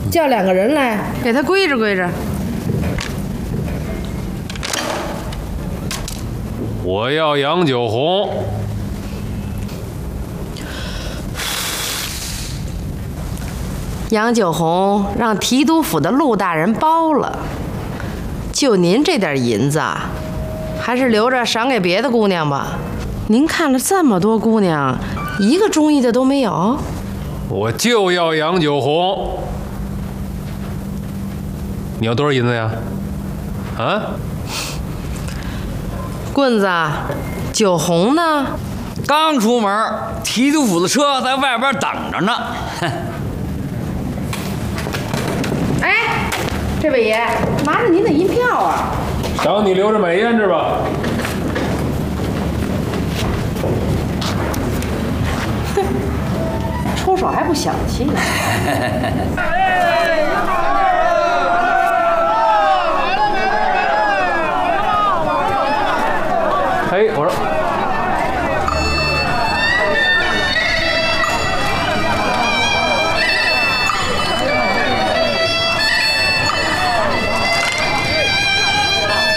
叫2个人来，给他归置归置。 我要杨九红。 杨九红让提督府的陆大人包了，就您这点银子啊，还是留着赏给别的姑娘吧。您看了这么多姑娘，一个中意的都没有。 我就要杨九红。你要多少银子呀？啊？ 棍子，九红呢？ 刚出门，提督府的车在外边等着呢。 哎，这位爷，拿着您的银票啊！ 赏你留着买胭脂吧。 哼，出手还不小气呢。 嘿，我说。